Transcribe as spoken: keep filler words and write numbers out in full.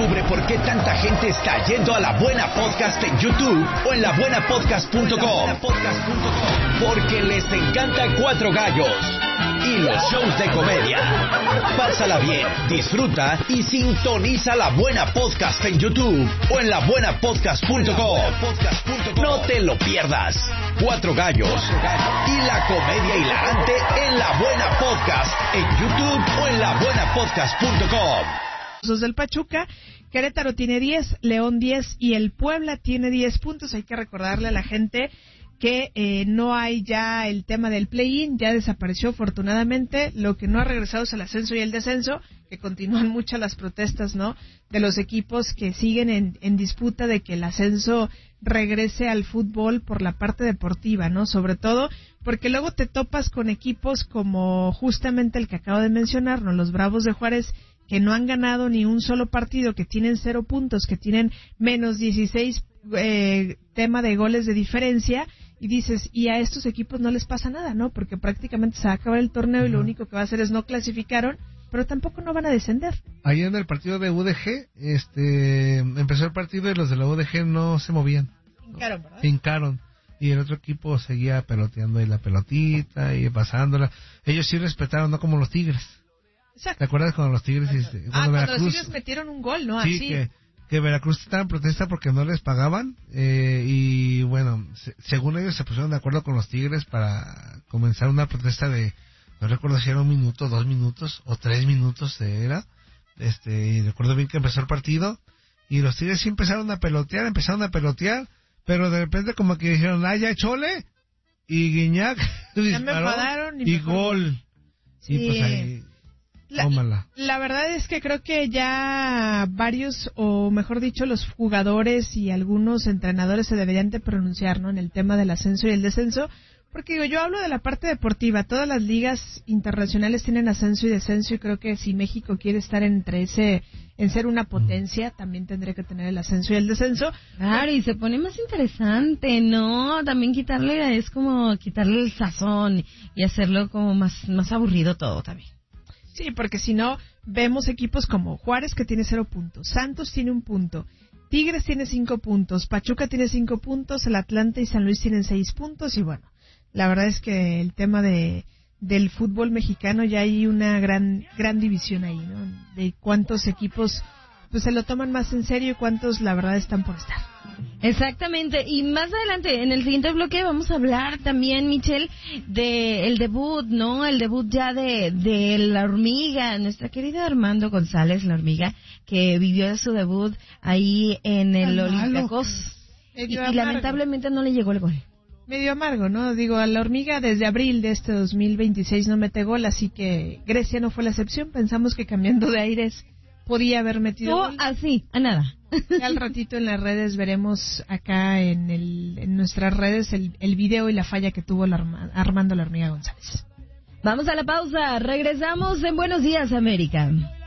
Descubre por qué tanta gente está yendo a La Buena Podcast en YouTube o en la buena podcast punto com. Porque les encanta Cuatro Gallos y los shows de comedia. Pásala bien, disfruta y sintoniza La Buena Podcast en YouTube o en la buena podcast punto com. No te lo pierdas. Cuatro Gallos y la comedia hilarante en La Buena Podcast en YouTube o en la buena podcast punto com. Los del Pachuca, Querétaro tiene diez, León diez y el Puebla tiene diez puntos. Hay que recordarle a la gente que eh, no hay ya el tema del play-in, ya desapareció afortunadamente. Lo que no ha regresado es el ascenso y el descenso, que continúan muchas las protestas, ¿no?, de los equipos que siguen en, en disputa de que el ascenso regrese al fútbol por la parte deportiva, ¿no? Sobre todo porque luego te topas con equipos como justamente el que acabo de mencionar, ¿no?, los Bravos de Juárez, que no han ganado ni un solo partido, que tienen cero puntos, que tienen menos dieciséis eh, tema de goles de diferencia, y dices, y a estos equipos no les pasa nada, ¿no? Porque prácticamente se va a acabar el torneo y lo único que va a hacer es no clasificaron, pero tampoco no van a descender. Ayer en el partido de U D G, este, empezó el partido y los de la U D G no se movían. Hincaron, ¿verdad? Hincaron. Y el otro equipo seguía peloteando ahí la pelotita y pasándola. Ellos sí respetaron, no como los Tigres. Exacto. ¿Te acuerdas cuando los Tigres... Este, ah, cuando Veracruz, los Tigres metieron un gol, ¿no? Sí, Así. que, que Veracruz estaba en protesta porque no les pagaban. Eh, y bueno, se, según ellos se pusieron de acuerdo con los Tigres para comenzar una protesta de... No recuerdo si era un minuto, dos minutos o tres minutos era. Este, y recuerdo bien que empezó el partido. Y los Tigres sí empezaron a pelotear, empezaron a pelotear. Pero de repente como que dijeron, ah, ya chole. Y Guiñac disparó y, y gol. Sí. Y pues ahí... La, la verdad es que creo que ya varios, o mejor dicho, los jugadores y algunos entrenadores se deberían de pronunciar, ¿no?, en el tema del ascenso y el descenso, porque digo, yo hablo de la parte deportiva. Todas las ligas internacionales tienen ascenso y descenso, y creo que si México quiere estar entre ese, en ser una potencia, también tendría que tener el ascenso y el descenso. Claro, y se pone más interesante, ¿no? También quitarle, es como quitarle el sazón y hacerlo como más, más aburrido todo también. Sí, porque si no, vemos equipos como Juárez, que tiene cero puntos, Santos tiene un punto, Tigres tiene cinco puntos, Pachuca tiene cinco puntos, el Atlante y San Luis tienen seis puntos, y bueno, la verdad es que el tema de del fútbol mexicano ya hay una gran gran división ahí, ¿no?, de cuántos equipos pues se lo toman más en serio y cuántos la verdad están por estar. Exactamente, y más adelante, en el siguiente bloque, vamos a hablar también, Michelle, de el debut, ¿no? El debut ya de, de La Hormiga, nuestra querida Armando González, La Hormiga, que vivió su debut ahí en el Olympiacos, y, y lamentablemente no le llegó el gol. Medio amargo, ¿no? Digo, a La Hormiga desde abril de este dos mil veintiséis no mete gol, así que Grecia no fue la excepción. Pensamos que cambiando de aires podía haber metido oh, gol. así, a nada. Ya al ratito en las redes veremos acá en, el, en nuestras redes el, el video y la falla que tuvo la Arma, Armando La Hormiga González. Vamos a la pausa, regresamos en Buenos Días, América.